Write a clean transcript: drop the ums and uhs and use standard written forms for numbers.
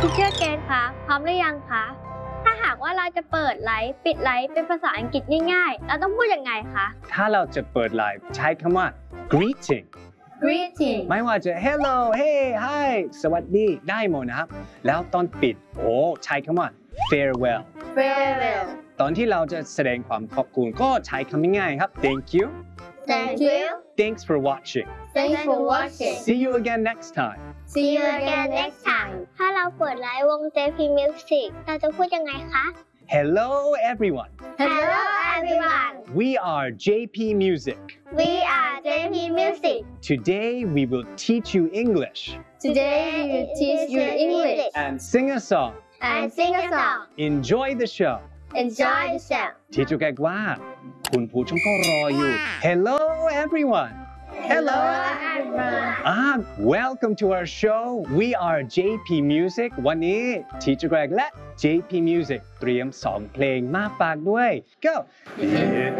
พี่เชื่อเกณฑ์คะพร้อมหรือยังคะถ้าหากว่าเราจะเปิดไลฟ์ปิดไลฟ์เป็นภาษาอังกฤษง่ายๆเราต้องพูดยังไงคะถ้าเราจะเปิดไลฟ์ใช้คำว่า greeting greeting ไม่ว่าจะ hello hey hi สวัสดีได้หมดนะครับแล้วตอนปิดใช้คำว่า farewell farewell ตอนที่เราจะแสดงความขอบคุณก็ใช้คำง่ายๆครับ thank you thank you thanks for watching thanks for watching see you again next time see you again next time ถ้าเราเปิดไลฟ์วง JP Music เราจะพูดยังไงคะ hello everyone Hello everyone we are JP Music we are JP Music today we will teach you English today we will teach you English and sing a song and sing a song enjoy the show enjoy the show ที่จุกแกว่าคุณผู้ชมก็รออยู่ Hello everyone Hello everyone welcome to our show we are JP Music วันนี้ที่จุกแกและ JP Music เตรียม2เพลงมาฝากด้วย Go Hit